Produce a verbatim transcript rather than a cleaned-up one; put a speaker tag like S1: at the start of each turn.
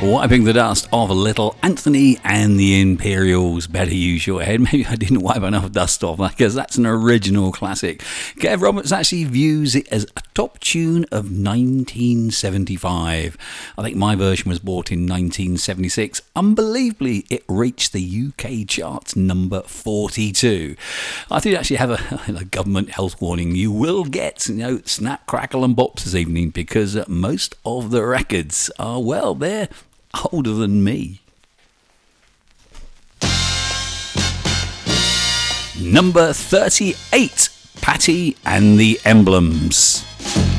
S1: Wiping the dust off Little Anthony and the Imperials. Better use your head. Maybe I didn't wipe enough dust off because that's an original classic. Kev Roberts actually views it as a top tune of nineteen seventy-five. I think my version was bought in nineteen seventy-six. Unbelievably, it reached the U K charts number forty-two. I did actually have a, a government health warning. You will get, you know, snap, crackle and bops this evening because most of the records are, well, they're older than me. Number thirty-eight, Patty and the Emblems.